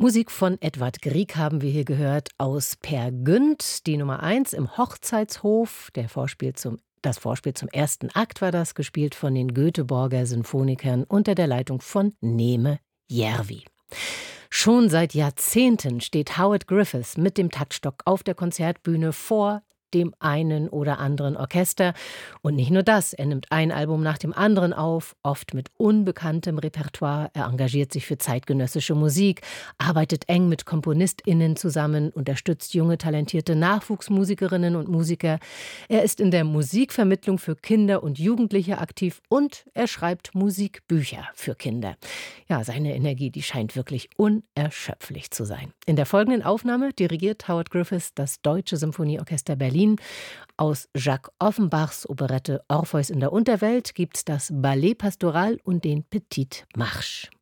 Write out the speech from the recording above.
Musik von Edvard Grieg haben wir hier gehört aus Peer Gynt, die Nummer 1 im Hochzeitshof. Das Vorspiel zum ersten Akt war das, gespielt von den Göteborger Sinfonikern unter der Leitung von Neeme Järvi. Schon seit Jahrzehnten steht Howard Griffiths mit dem Taktstock auf der Konzertbühne vor dem einen oder anderen Orchester. Und nicht nur das, er nimmt ein Album nach dem anderen auf, oft mit unbekanntem Repertoire. Er engagiert sich für zeitgenössische Musik, arbeitet eng mit KomponistInnen zusammen, unterstützt junge, talentierte Nachwuchsmusikerinnen und Musiker. Er ist in der Musikvermittlung für Kinder und Jugendliche aktiv und er schreibt Musikbücher für Kinder. Ja, seine Energie, die scheint wirklich unerschöpflich zu sein. In der folgenden Aufnahme dirigiert Howard Griffiths das Deutsche Symphonieorchester Berlin. Aus Jacques Offenbachs Operette Orpheus in der Unterwelt gibt's das Ballet Pastoral und den Petit Marche.